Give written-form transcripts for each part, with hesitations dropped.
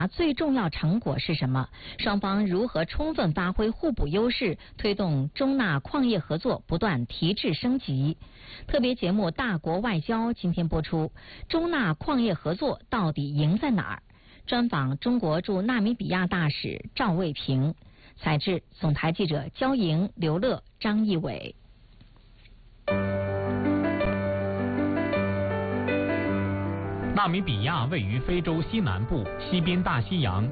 最重要成果是什么？双方如何充分发挥互补优势，推动中纳矿业合作不断提质升级？特别节目《大国外交》今天播出，中纳矿业合作到底赢在哪儿？专访中国驻纳米比亚大使赵卫平，采制总台记者焦莹、刘乐、张义伟。 纳米比亚位于非洲西南部，西濒大西洋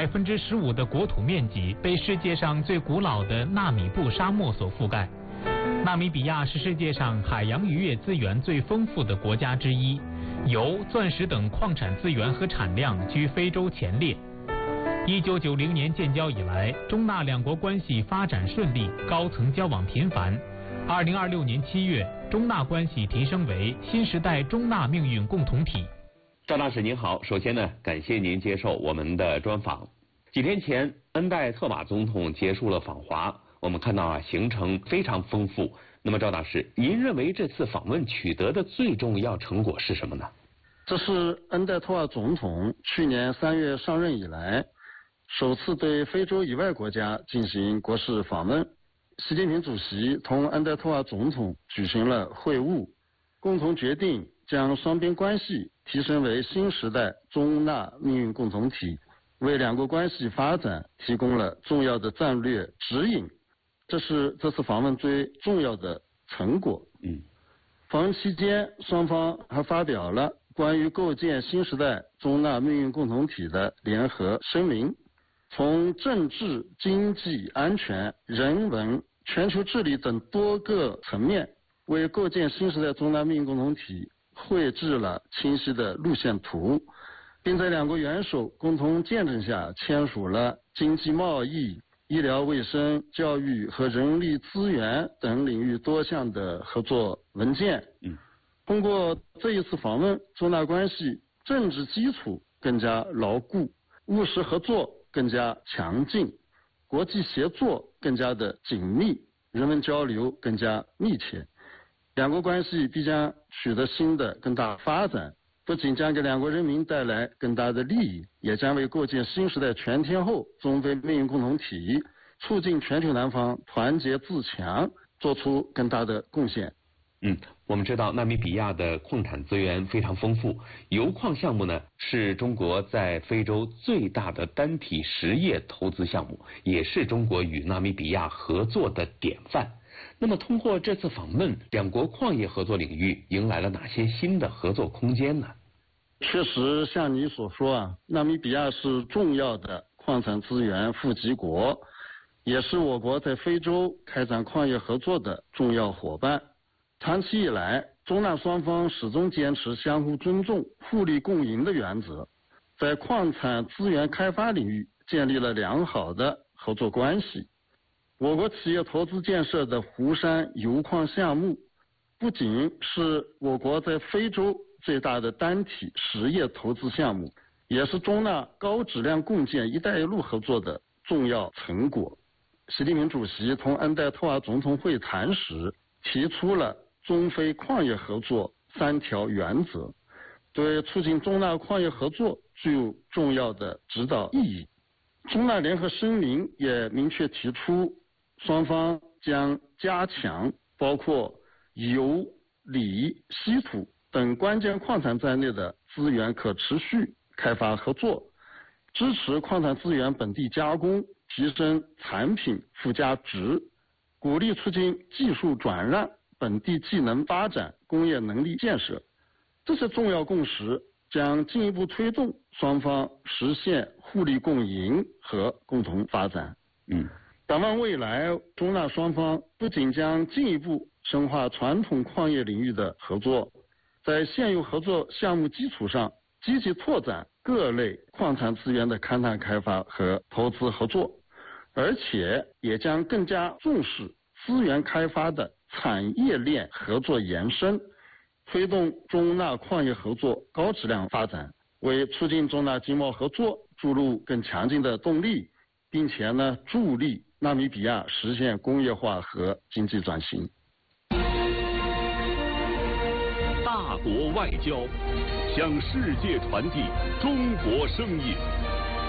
，15%的国土面积被世界上最古老的纳米布沙漠所覆盖。纳米比亚是世界上海洋渔业资源最丰富的国家之一，油、钻石等矿产资源和产量居非洲前列。1990年建交以来，中纳两国关系发展顺利，高层交往频繁。2026年7月，中纳关系提升为新时代中纳命运共同体。 赵大使您好，首先呢，感谢您接受我们的专访。几天前，恩戴特马总统结束了访华，我们看到行程非常丰富。那么赵大使，您认为这次访问取得的最重要成果是什么呢？ 这是恩戴特瓦总统去年3月上任以来，首次对非洲以外国家进行国事访问。习近平主席同恩戴特瓦总统举行了会晤，共同决定将双边关系提升为新时代中纳命运共同体，为两国关系发展提供了重要的战略指引。这是这次访问最重要的成果。访问期间，双方还发表了关于构建新时代中纳命运共同体的联合声明，从政治、经济、安全、人文、全球治理等多个层面，为构建新时代中纳命运共同体绘制了清晰的路线图，并在两国元首共同见证下签署了经济贸易、医疗卫生、教育和人力资源等领域多项的合作文件。通过这一次访问，中纳关系政治基础更加牢固，务实合作更加强劲，国际协作更加的紧密，人文交流更加密切。两国关系必将取得新的更大发展，不仅将给两国人民带来更大的利益，也将为构建新时代全天候中非命运共同体，促进全球南方团结自强做出更大的贡献。 我们知道纳米比亚的矿产资源非常丰富，油矿项目呢是中国在非洲最大的单体实业投资项目，也是中国与纳米比亚合作的典范。那么通过这次访问，两国矿业合作领域迎来了哪些新的合作空间呢？ 确实像你所说纳米比亚是重要的矿产资源富集国，也是我国在非洲开展矿业合作的重要伙伴。长期以来，中纳双方始终坚持相互尊重、互利共赢的原则，在矿产资源开发领域建立了良好的合作关系。我国企业投资建设的湖山油矿项目，不仅是我国在非洲最大的单体实业投资项目，也是中纳高质量共建“一带一路”合作的重要成果。习近平主席同恩戴特瓦总统会谈时提出了中非矿业合作3条原则，对促进中纳矿业合作具有重要的指导意义。中纳联合声明也明确提出，双方将加强包括油、锂、稀土等关键矿产在内的资源可持续开发合作，支持矿产资源本地加工，提升产品附加值，鼓励促进技术转让、本地技能发展、工业能力建设。这些重要共识将进一步推动双方实现互利共赢和共同发展。展望未来，中纳双方不仅将进一步深化传统矿业领域的合作，在现有合作项目基础上，积极拓展各类矿产资源的勘探开发和投资合作，而且也将更加重视资源开发的产业链合作延伸，推动中纳矿业合作高质量发展，为促进中纳经贸合作注入更强劲的动力，并且助力纳米比亚实现工业化和经济转型。 大国外交，向世界传递中国声音。